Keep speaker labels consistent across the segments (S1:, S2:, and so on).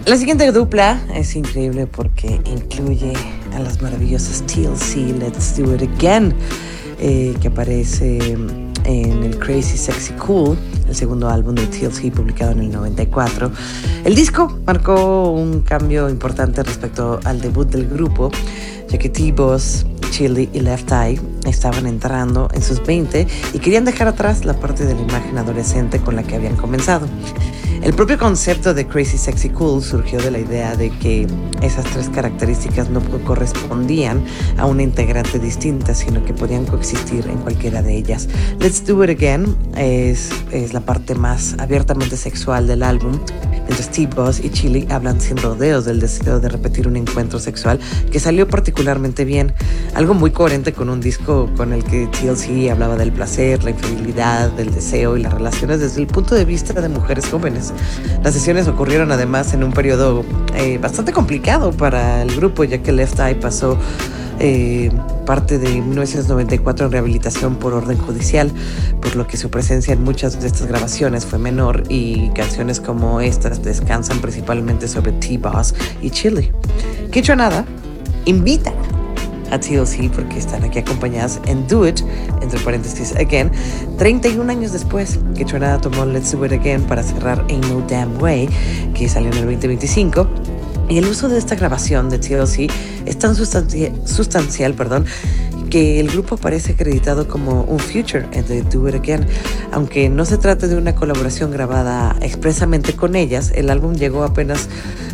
S1: La siguiente dupla es increíble porque incluye a las maravillosas TLC, Let's Do It Again, que aparece en el Crazy Sexy Cool, el segundo álbum de TLC publicado en el 94. El disco marcó un cambio importante respecto al debut del grupo, ya que T-Boz, Chili y Left Eye estaban entrando en sus 20 y querían dejar atrás la parte de la imagen adolescente con la que habían comenzado. El propio concepto de Crazy Sexy Cool surgió de la idea de que esas tres características no correspondían a una integrante distinta, sino que podían coexistir en cualquiera de ellas. Let's Do It Again es la parte más abiertamente sexual del álbum, mientras T-Boz y Chili hablan sin rodeos del deseo de repetir un encuentro sexual que salió particularmente bien, algo muy coherente con un disco con el que TLC hablaba del placer, la infidelidad, del deseo y las relaciones desde el punto de vista de mujeres jóvenes. Las sesiones ocurrieron además en un periodo bastante complicado para el grupo, ya que Left Eye pasó parte de 1994 en rehabilitación por orden judicial, por lo que su presencia en muchas de estas grabaciones fue menor y canciones como estas descansan principalmente sobre T-Boz y Chili. Kaytranada invita a TLC porque están aquí acompañadas en Do It, entre paréntesis, Again, 31 años después. Kaytranada tomó Let's Do It Again para cerrar Ain't No Damn Way, que salió en el 2025. Y el uso de esta grabación de TLC es tan sustancial, que el grupo aparece acreditado como un feature de Do It Again. Aunque no se trate de una colaboración grabada expresamente con ellas, el álbum llegó apenas...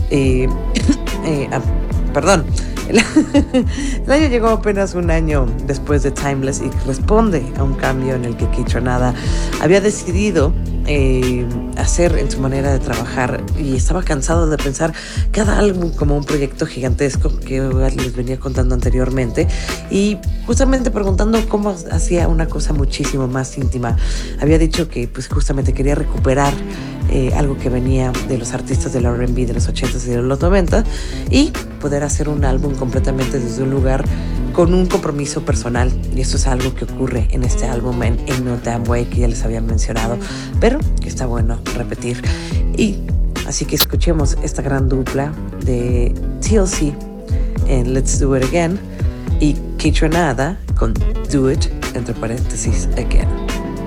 S1: El año llegó apenas un año después de Timeless y responde a un cambio en el que Kaytranada había decidido hacer en su manera de trabajar y estaba cansado de pensar cada álbum como un proyecto gigantesco que les venía contando anteriormente y justamente preguntando cómo hacía una cosa muchísimo más íntima. Había dicho que pues justamente quería recuperar algo que venía de los artistas del R&B de los 80s y de los 90 y poder hacer un álbum completamente desde un lugar con un compromiso personal, y esto es algo que ocurre en este álbum en Ain't No Damn Way, que ya les había mencionado, pero que está bueno repetir. Y así que escuchemos esta gran dupla de TLC en Let's Do It Again y Kaytranada con Do It, entre paréntesis, Again.